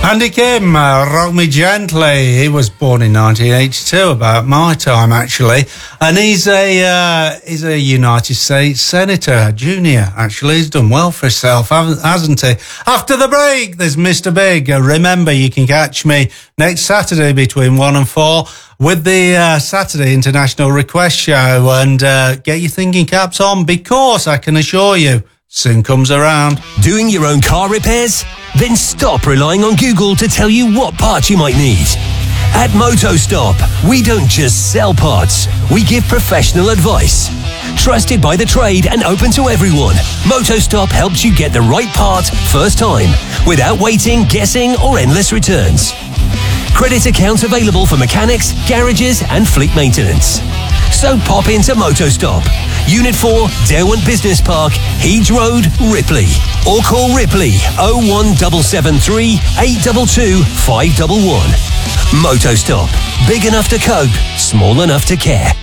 Andy Kim, Rock Me Gently. He was born in 1982, about my time actually, and he's a United States Senator, junior. Actually, he's done well for himself, hasn't he? After the break, there's Mr. Big. Remember, you can catch me next Saturday between 1 and 4 with the Saturday International Request Show, and get your thinking caps on, because I can assure you, soon comes around. Doing your own car repairs? Then stop relying on Google to tell you what parts you might need. At MotoStop, we don't just sell parts, we give professional advice. Trusted by the trade and open to everyone, MotoStop helps you get the right part first time, without waiting, guessing, or endless returns. Credit accounts available for mechanics, garages, and fleet maintenance. So pop into MotoStop, Unit 4, Derwent Business Park, Heeds Road, Ripley. Or call Ripley 01773 822 511. MotoStop. Big enough to cope, small enough to care.